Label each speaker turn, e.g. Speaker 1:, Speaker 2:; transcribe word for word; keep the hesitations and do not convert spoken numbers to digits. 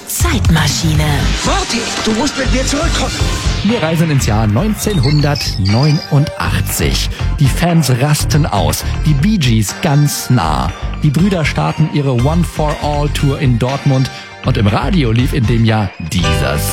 Speaker 1: Zeitmaschine.
Speaker 2: Marty, du musst mit mir zurückkommen.
Speaker 3: Wir reisen ins Jahr neunzehnhundertneunundachtzig. Die Fans rasten aus, die Bee Gees ganz nah. Die Brüder starten ihre One for All Tour in Dortmund und im Radio lief in dem Jahr dieser